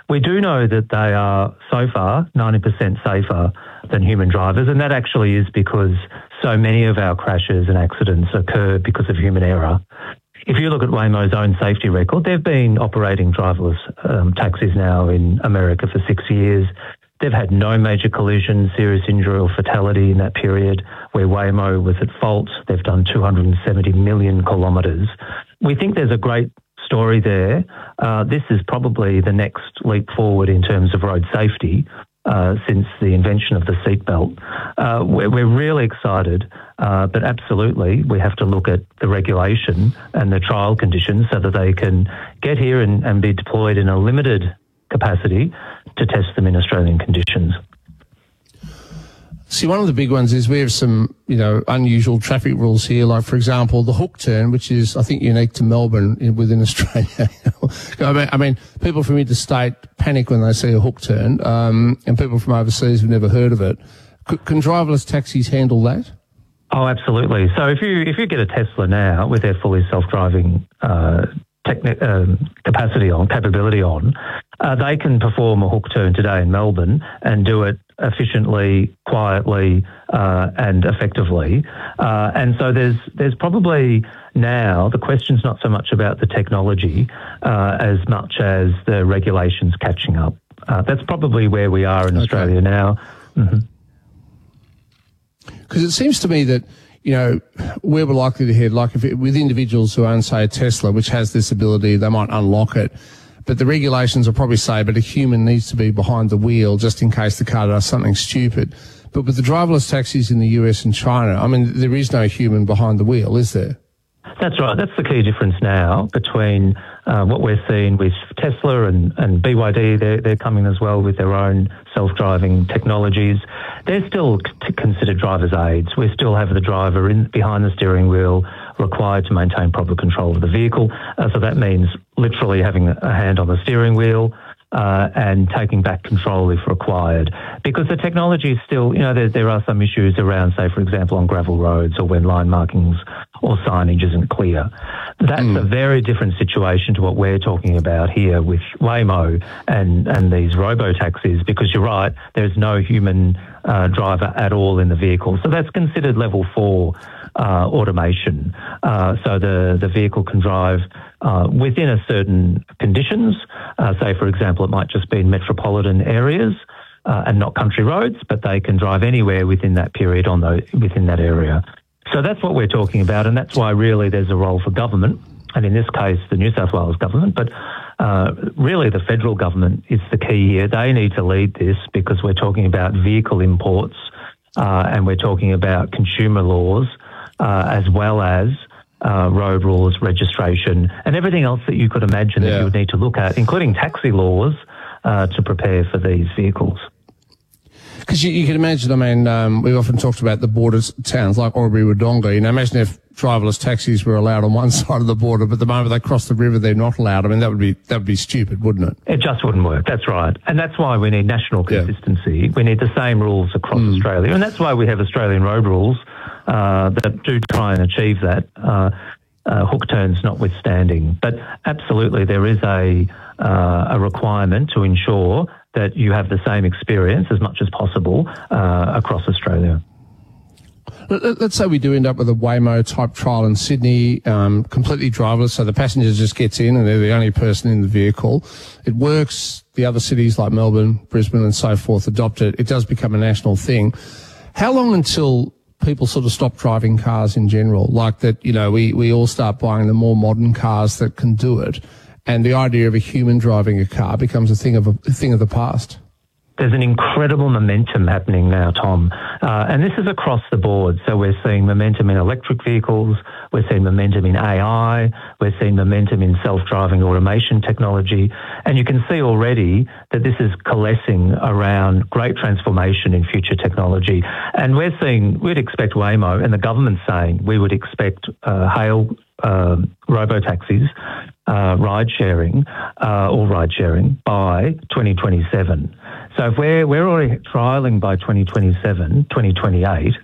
We do know that they are, so far, 90% safer than human drivers, and that actually is because so many of our crashes and accidents occur because of human error. If you look at Waymo's own safety record, they've been operating driverless taxis now in America for 6 years. They've had no major collision, serious injury or fatality in that period where Waymo was at fault. They've done 270 million kilometres. We think there's a great story there. This is probably the next leap forward in terms of road safety since the invention of the seatbelt. We're really excited, but absolutely we have to look at the regulation and the trial conditions so that they can get here and be deployed in a limited capacity to test them in Australian conditions. See, one of the big ones is we have some, unusual traffic rules here, like, for example, the hook turn, which is, I think, unique to Melbourne within Australia. I mean, people from interstate panic when they see a hook turn, and people from overseas have never heard of it. Can driverless taxis handle that? Oh, absolutely. So if you get a Tesla now with their fully self-driving capability on, they can perform a hook turn today in Melbourne and do it efficiently, quietly, and effectively. And so there's probably now, the question's not so much about the technology as much as the regulations catching up. That's probably where we are in Australia now. Because it seems to me that, where we're likely to head, like with individuals who own, say, a Tesla, which has this ability, they might unlock it. But the regulations will probably say, but a human needs to be behind the wheel just in case the car does something stupid. But with the driverless taxis in the US and China, I mean, there is no human behind the wheel, is there? That's right. That's the key difference now between what we're seeing with Tesla and BYD. They're coming as well with their own self-driving technologies. They're still considered driver's aids. We still have the driver behind the steering wheel required to maintain proper control of the vehicle. So that means literally having a hand on the steering wheel and taking back control if required. Because the technology is still, there are some issues around, say, for example, on gravel roads or when line markings or signage isn't clear. That's a very different situation to what we're talking about here with Waymo and these robo-taxis, because you're right, there's no human driver at all in the vehicle. So that's considered level 4 automation. So the vehicle can drive within a certain conditions. Say, for example, it might just be in metropolitan areas and not country roads, but they can drive anywhere within that period within that area. So that's what we're talking about, and that's why really there's a role for government, and in this case the New South Wales government, but really the federal government is the key here. They need to lead this because we're talking about vehicle imports and we're talking about consumer laws as well as road rules, registration, and everything else that you could imagine that you would need to look at, including taxi laws, to prepare for these vehicles. Because you can imagine, we've often talked about the border towns like Albury-Wodonga. Imagine if driverless taxis were allowed on one side of the border, but the moment they cross the river, they're not allowed. That would be stupid, wouldn't it? It just wouldn't work. That's right. And that's why we need national consistency. Yeah. We need the same rules across Australia. And that's why we have Australian road rules that do try and achieve that, hook turns notwithstanding. But absolutely, there is a requirement to ensure that you have the same experience as much as possible across Australia. Let's say we do end up with a Waymo type trial in Sydney, completely driverless, so the passenger just gets in and they're the only person in the vehicle. It works. The other cities like Melbourne, Brisbane and so forth adopt it. It does become a national thing. How long until people sort of stop driving cars in general? Like that, we all start buying the more modern cars that can do it, and the idea of a human driving a car becomes a thing of the past. There's an incredible momentum happening now, Tom, and this is across the board. So we're seeing momentum in electric vehicles, we're seeing momentum in AI, we're seeing momentum in self-driving automation technology, and you can see already that this is coalescing around great transformation in future technology. And we'd expect Waymo, and the government's saying we would expect hail robo-taxis, ride-sharing by 2027. So if we're already trialling by 2027, 2028,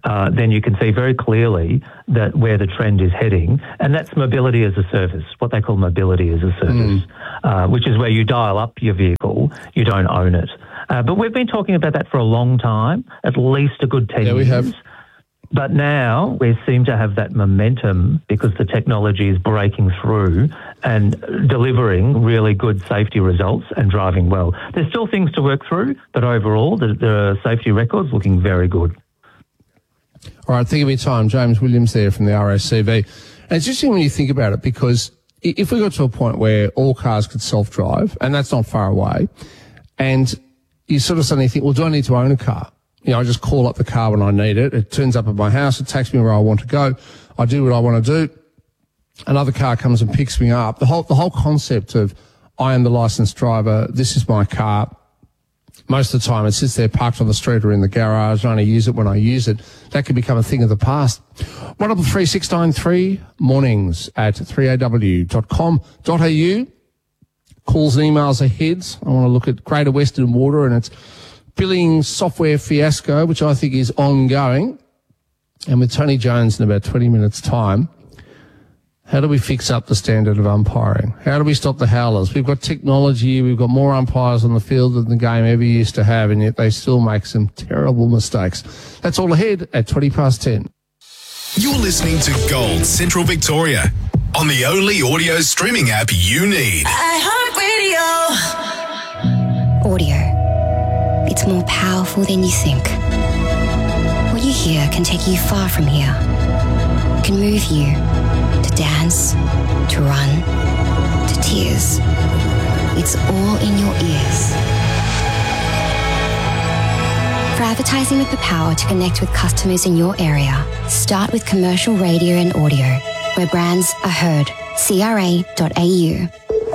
then you can see very clearly that where the trend is heading, and that's mobility as a service, what they call mobility as a service, which is where you dial up your vehicle, you don't own it. But we've been talking about that for a long time, at least a good 10 years. We have. But now we seem to have that momentum because the technology is breaking through and delivering really good safety results and driving well. There's still things to work through, but overall the safety record's looking very good. All right, think of your time. James Williams there from the RACV. And it's interesting when you think about it, because if we got to a point where all cars could self-drive, and that's not far away, and you sort of suddenly think, well, do I need to own a car? You know, I just call up the car when I need it. It turns up at my house. It takes me where I want to go. I do what I want to do. Another car comes and picks me up. The whole concept of I am the licensed driver. This is my car. Most of the time it sits there parked on the street or in the garage. I only use it when I use it. That could become a thing of the past. 133693 mornings at 3aw.com.au. Calls and emails ahead. I want to look at Greater Western Water and its billing software fiasco, which I think is ongoing. And with Tony Jones in about 20 minutes' time, how do we fix up the standard of umpiring? How do we stop the howlers? We've got technology, we've got more umpires on the field than the game ever used to have, and yet they still make some terrible mistakes. That's all ahead at 10:20. You're listening to Gold Central Victoria on the only audio streaming app you need. iHeartRadio. Audio. It's more powerful than you think. What you hear can take you far from here. It can move you to dance, to run, to tears. It's all in your ears. For advertising with the power to connect with customers in your area, start with commercial radio and audio, where brands are heard. CRA.au.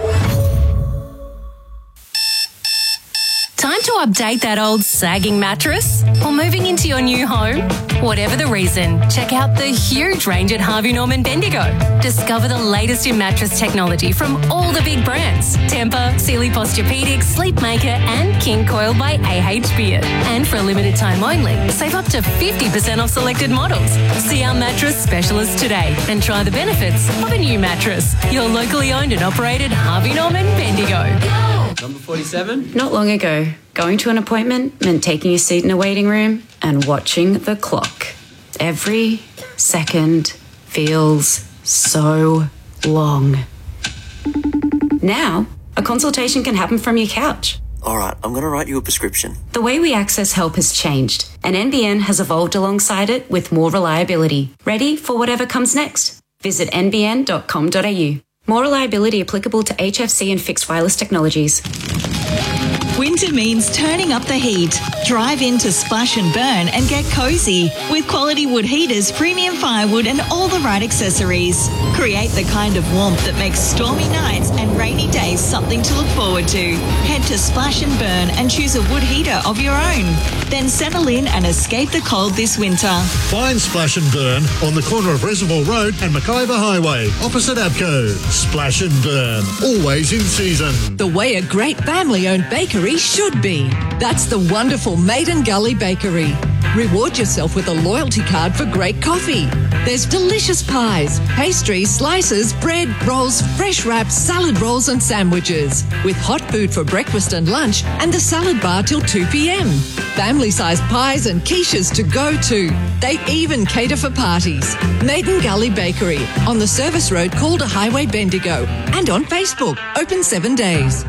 Time to update that old sagging mattress? Or moving into your new home? Whatever the reason, check out the huge range at Harvey Norman Bendigo. Discover the latest in mattress technology from all the big brands. Tempur, Sealy Posturepedic, Sleepmaker and King Coil by AH Beard. And for a limited time only, save up to 50% off selected models. See our mattress specialist today and try the benefits of a new mattress. Your locally owned and operated Harvey Norman Bendigo. Number 47? Not long ago, going to an appointment meant taking a seat in a waiting room and watching the clock. Every second feels so long. Now, a consultation can happen from your couch. All right, I'm going to write you a prescription. The way we access help has changed, and NBN has evolved alongside it with more reliability. Ready for whatever comes next? Visit nbn.com.au. More reliability applicable to HFC and fixed wireless technologies. Winter means turning up the heat. Drive into Splash and Burn and get cozy with quality wood heaters, premium firewood and all the right accessories. Create the kind of warmth that makes stormy nights and rainy days something to look forward to. Head to Splash and Burn and choose a wood heater of your own. Then settle in and escape the cold this winter. Find Splash and Burn on the corner of Reservoir Road and McIver Highway, opposite Abco. Splash and Burn, always in season. The way a great family-owned bakery should be. That's the wonderful Maiden Gully Bakery. Reward yourself with a loyalty card for great coffee. There's delicious pies, pastries, slices, bread, rolls, fresh wraps, salad rolls and sandwiches. With hot food for breakfast and lunch and the salad bar till 2 p.m. Family-sized pies and quiches to go to. They even cater for parties. Maiden Gully Bakery on the service road Calder Highway, Bendigo. And on Facebook, open 7 days.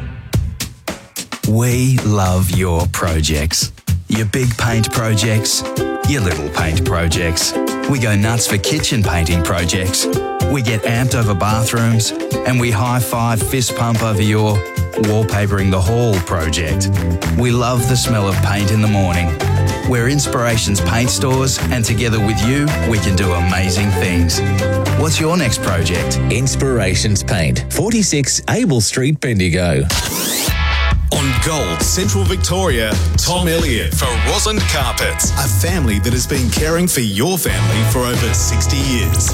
We love your projects. Your big paint projects, your little paint projects. We go nuts for kitchen painting projects. We get amped over bathrooms and we high-five fist pump over your wallpapering the hall project. We love the smell of paint in the morning. We're Inspirations Paint Stores and together with you, we can do amazing things. What's your next project? Inspirations Paint, 46 Abel Street, Bendigo. On Gold Central Victoria, Tom Elliott for Rosland Carpets, a family that has been caring for your family for over 60 years.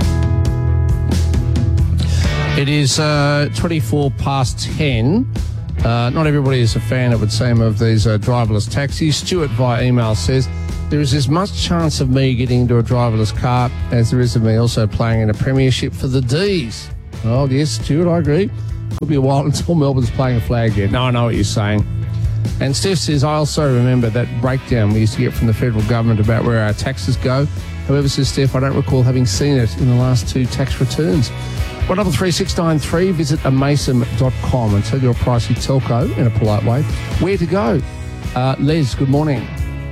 It is 10:24. Not everybody is a fan, it would seem, of these driverless taxis. Stuart via email says, there is as much chance of me getting into a driverless car as there is of me also playing in a premiership for the D's. Oh, yes, Stuart, I agree. Could be a while until Melbourne's playing a flag yet. No, I know what you're saying. And Steph says, I also remember that breakdown we used to get from the federal government about where our taxes go. However, says Steph, I don't recall having seen it in the last 2 tax returns. 133693, visit amason.com and tell your pricey telco, in a polite way, where to go. Les, good morning.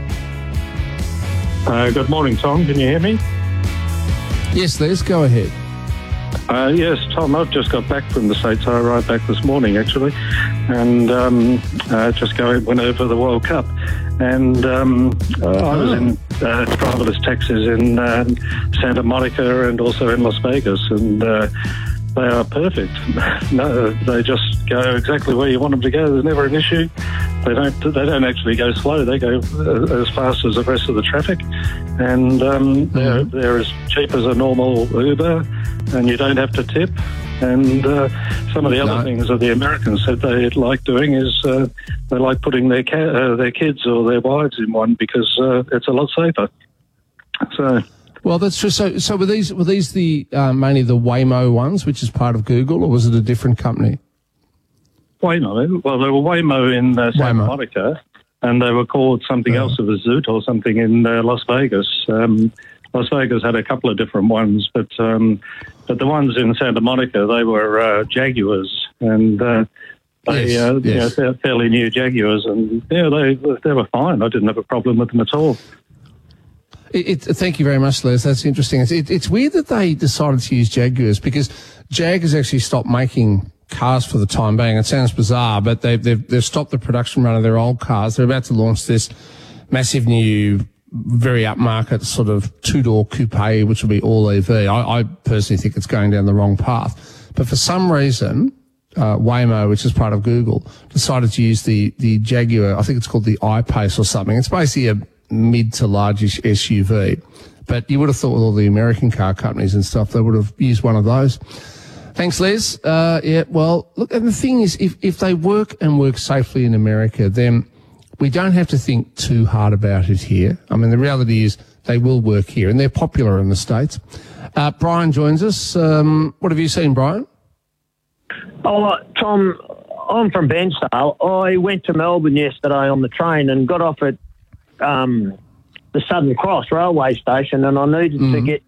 Good morning, Tom. Can you hear me? Yes, Les, go ahead. Yes, Tom, I've just got back from the States. I arrived back this morning, actually, and went over the World Cup. And I was in driverless taxis in Santa Monica and also in Las Vegas, and they are perfect. No, they just go exactly where you want them to go. There's never an issue. They don't actually go slow. They go as fast as the rest of the traffic, and they're as cheap as a normal Uber, and you don't have to tip. And some of the other things that the Americans said they like doing is they like putting their kids or their wives in one because it's a lot safer. So. Well, that's true. So were these the mainly the Waymo ones, which is part of Google, or was it a different company? Waymo. Well, they were Waymo in Santa Monica, and they were called something else, of a Zoot or something in Las Vegas. Las Vegas had a couple of different ones, but the ones in Santa Monica, they were Jaguars, and they're fairly new Jaguars, and they were fine. I didn't have a problem with them at all. Thank you very much, Les. That's interesting. It's weird that they decided to use Jaguars because Jag has actually stopped making cars for the time being. It sounds bizarre, but they've stopped the production run of their old cars. They're about to launch this massive new, very upmarket sort of 2-door coupe, which will be all EV. I personally think it's going down the wrong path. But for some reason, Waymo, which is part of Google, decided to use the Jaguar. I think it's called the I-Pace or something. It's basically a mid to largish SUV. But you would have thought with all the American car companies and stuff, they would have used one of those. Thanks, Les. Well, look, and the thing is, if they work and work safely in America, then we don't have to think too hard about it here. I mean, the reality is they will work here, and they're popular in the States. Brian joins us. What have you seen, Brian? Oh, Tom, I'm from Bairnsdale. I went to Melbourne yesterday on the train and got off at the Southern Cross railway station, and I needed to get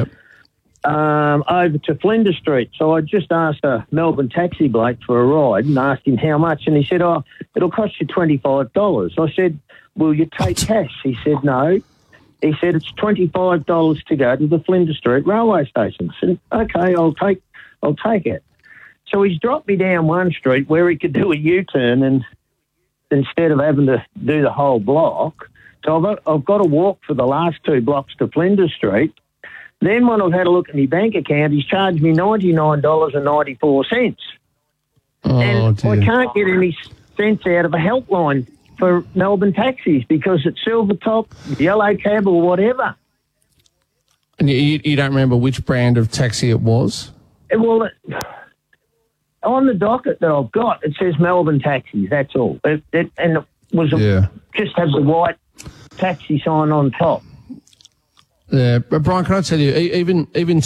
over to Flinders Street. So I just asked a Melbourne taxi bloke for a ride and asked him how much, and he said, "Oh, it'll cost you $25." I said, "Will you take cash?" He said, "No." He said, "It's $25 to go to the Flinders Street railway station." I said, "Okay, I'll take it." So he's dropped me down one street where he could do a U-turn, and instead of having to do the whole block. So I've got to walk for the last 2 blocks to Flinders Street. Then when I've had a look at my bank account, he's charged me $99.94. And dear. I can't get any sense out of a helpline for Melbourne taxis because it's Silvertop, Yellow Cab or whatever. And you don't remember which brand of taxi it was? Well, on the docket that I've got, it says Melbourne taxis, that's all. And it was just had the white taxi sign on top. Yeah, but Brian, can I tell you, even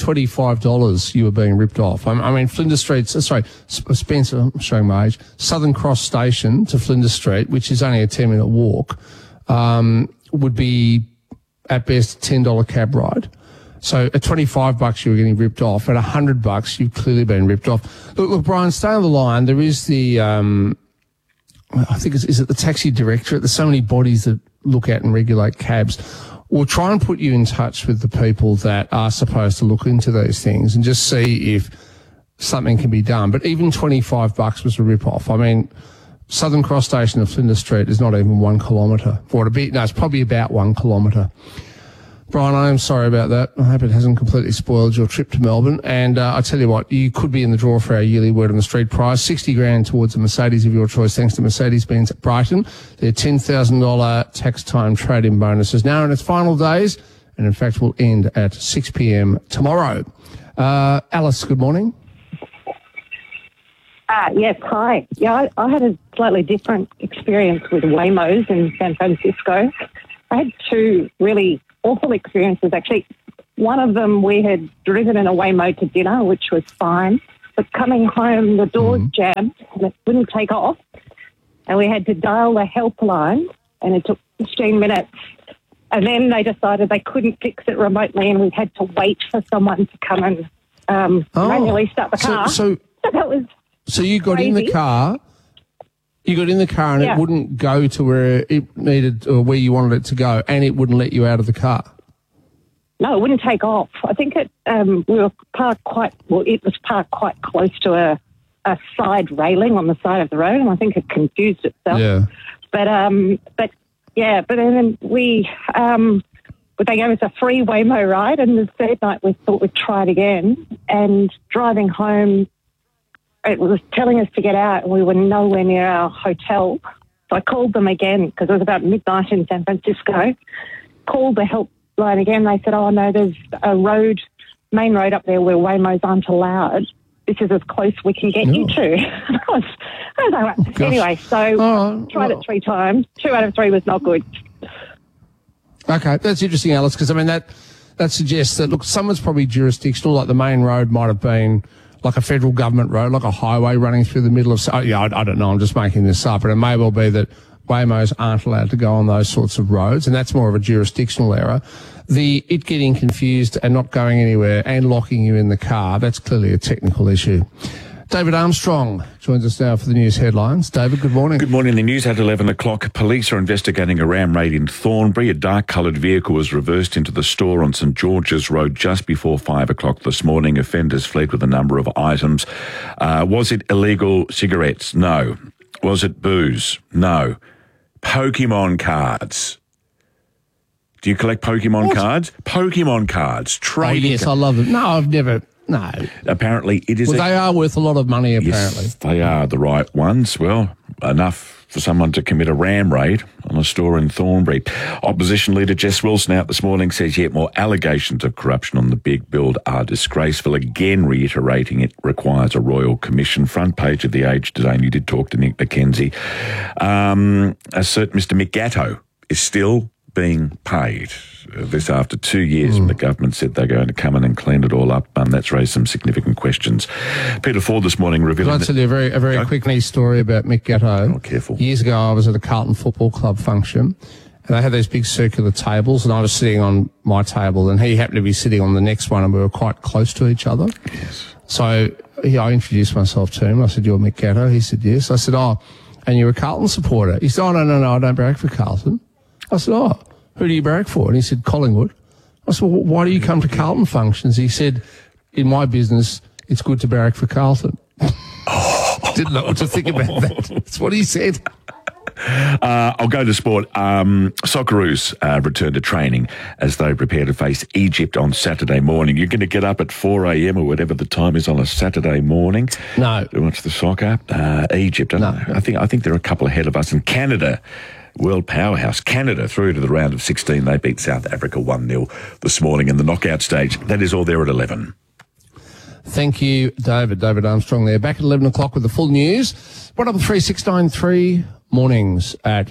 $25 you were being ripped off. I mean, Flinders Street, Spencer, I'm showing my age, Southern Cross Station to Flinders Street, which is only a 10-minute walk, would be at best a $10 cab ride. So at $25 you were getting ripped off. At $100 you've clearly been ripped off. Look, Brian, stay on the line. There is the, I think is it the Taxi Directorate? There's so many bodies that look at and regulate cabs. We'll try and put you in touch with the people that are supposed to look into these things and just see if something can be done. But even $25 was a rip-off. I mean, Southern Cross Station to Flinders Street is not even 1 kilometre. It's probably about 1 kilometre. Brian, I am sorry about that. I hope it hasn't completely spoiled your trip to Melbourne. And I tell you what, you could be in the draw for our yearly Word on the Street prize, $60,000 towards a Mercedes of your choice, thanks to Mercedes-Benz at Brighton. Their $10,000 tax time trade-in bonus is now in its final days, and in fact will end at 6 p.m. tomorrow. Alice, good morning. Yes, hi. Yeah, I had a slightly different experience with Waymos in San Francisco. I had two really awful experiences, actually. One of them, we had driven in a Waymo to dinner, which was fine. But coming home, the doors jammed and it wouldn't take off. And we had to dial the helpline, and it took 15 minutes. And then they decided they couldn't fix it remotely, and we had to wait for someone to come and manually start the car. So that was you got crazy. in the car. You got in the car, and Yeah. it wouldn't go to where it needed or where you wanted it to go, and it wouldn't let you out of the car. No, it wouldn't take off. I think it. We were parked it was parked quite close to a side railing on the side of the road, and I think it confused itself. Yeah. But then they gave us a free Waymo ride, and the third night we thought we'd try it again. And driving home, it was telling us to get out, and we were nowhere near our hotel. So I called them again because it was about midnight in San Francisco. Called the helpline again. They said, "Oh no, there's a main road up there where Waymos aren't allowed. This is as close we can get you to." I was like, anyway, so tried it 3 times. 2 out of 3 was not good. Okay, that's interesting, Alice, because, I mean, that suggests that, look, someone's probably jurisdictional, like the main road might have been like a federal government road, like a highway running through the middle of... I don't know, I'm just making this up, but it may well be that Waymos aren't allowed to go on those sorts of roads, and that's more of a jurisdictional error. It getting confused and not going anywhere and locking you in the car, that's clearly a technical issue. David Armstrong joins us now for the news headlines. David, good morning. Good morning. The news at 11 o'clock. Police are investigating a ram raid in Thornbury. A dark-coloured vehicle was reversed into the store on St George's Road just before 5 o'clock this morning. Offenders fled with a number of items. Was it illegal cigarettes? No. Was it booze? No. Pokemon cards. Do you collect Pokemon cards? Pokemon cards. Trading. Oh, yes, I love them. No, I've never... No. Apparently it is... Well, they are worth a lot of money, apparently. Yes, they are the right ones. Well, enough for someone to commit a ram raid on a store in Thornbury. Opposition leader Jess Wilson out this morning says yet more allegations of corruption on the big build are disgraceful, again reiterating it requires a royal commission. Front page of The Age today, and you did talk to Nick McKenzie. A certain Mr Mick Gatto is still being paid. This after 2 years when the government said they're going to come in and clean it all up. That's raised some significant questions. Peter Ford this morning revealing... Can I tell you a very quick news story about Mick Gatto? Oh, careful. Years ago, I was at a Carlton Football Club function, and they had these big circular tables, and I was sitting on my table, and he happened to be sitting on the next one, and we were quite close to each other. Yes. So I introduced myself to him. I said, "You're Mick Gatto?" He said, "Yes." I said, "Oh, and you're a Carlton supporter?" He said, "Oh, no, I don't barrack for Carlton." I said, "Oh, who do you barrack for?" And he said, "Collingwood." I said, "Well, why do you come to Carlton functions?" He said, "In my business, it's good to barrack for Carlton." Didn't know what to think about that. That's what he said. I'll go to sport. Socceroos return to training as they prepare to face Egypt on Saturday morning. You're going to get up at 4 a.m. or whatever the time is on a Saturday morning. No. To watch the soccer. Egypt. I think they're a couple ahead of us. And Canada, world powerhouse, Canada through to the round of 16. They beat South Africa 1-0 this morning in the knockout stage. That is all there at 11. Thank you, David. David Armstrong there. Back at 11 o'clock with the full news. 133 mornings at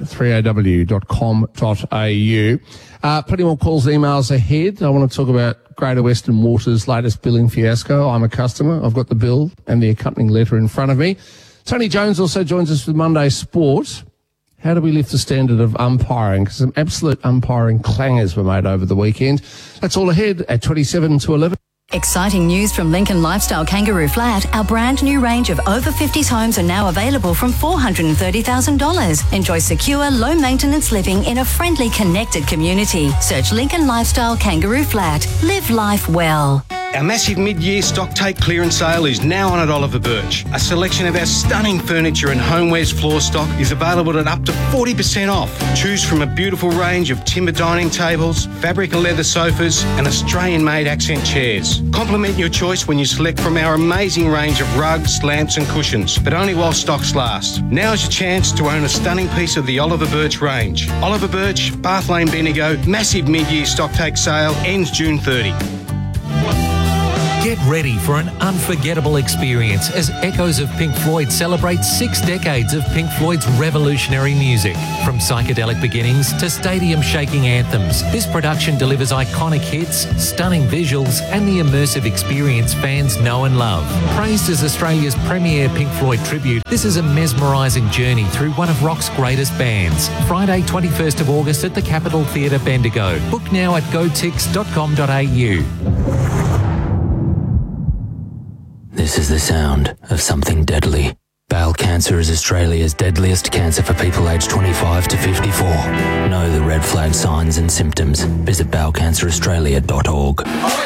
3aw.com.au. Plenty more calls, emails ahead. I want to talk about Greater Western Water's latest billing fiasco. I'm a customer. I've got the bill and the accompanying letter in front of me. Tony Jones also joins us for Monday Sport. How do we lift the standard of umpiring? Because some absolute umpiring clangers were made over the weekend. That's all ahead at 27 to 11. Exciting news from Lincoln Lifestyle Kangaroo Flat. Our brand new range of over 50s homes are now available from $430,000. Enjoy secure, low maintenance living in a friendly, connected community. Search Lincoln Lifestyle Kangaroo Flat. Live life well. Our massive mid-year stock take clearance sale is now on at Oliver Birch. A selection of our stunning furniture and homewares floor stock is available at up to 40% off. Choose from a beautiful range of timber dining tables, fabric and leather sofas, and Australian-made accent chairs. Complement your choice when you select from our amazing range of rugs, lamps and cushions, but only while stocks last. Now's your chance to own a stunning piece of the Oliver Birch range. Oliver Birch, Bath Lane, Bendigo, massive mid-year stock take sale ends June 30. Get ready for an unforgettable experience as Echoes of Pink Floyd celebrates 6 decades of Pink Floyd's revolutionary music. From psychedelic beginnings to stadium-shaking anthems, this production delivers iconic hits, stunning visuals, and the immersive experience fans know and love. Praised as Australia's premier Pink Floyd tribute, this is a mesmerising journey through one of rock's greatest bands. Friday, 21st of August at the Capitol Theatre, Bendigo. Book now at gotix.com.au. This is the sound of something deadly. Bowel cancer is Australia's deadliest cancer for people aged 25 to 54. Know the red flag signs and symptoms. Visit bowelcanceraustralia.org.